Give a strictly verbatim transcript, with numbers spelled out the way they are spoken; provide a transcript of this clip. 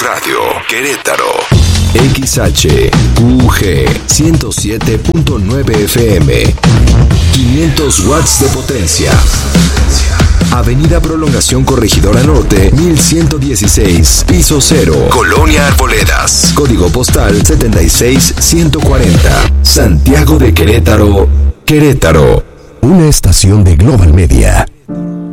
Radio Querétaro. X H U G ciento siete punto nueve F M. quinientos watts de potencia. Avenida Prolongación Corregidora Norte, mil ciento dieciséis, piso cero, Colonia Arboledas. Código postal setenta y seis ciento cuarenta. Santiago de Querétaro, Querétaro. Una estación de Global Media.